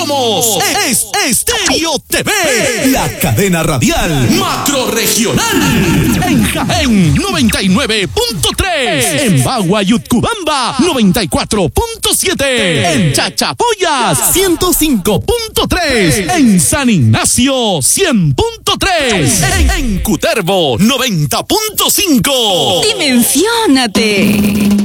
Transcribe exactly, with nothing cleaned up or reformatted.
Somos es Estéreo T V, la cadena radial macrorregional. En Jaén, noventa y nueve punto tres. En Bagua y Utcubamba, noventa y cuatro punto siete. En Chachapoyas, ciento cinco punto tres. En San Ignacio, cien punto tres. En, en Cutervo, noventa punto cinco. Dimensiónate.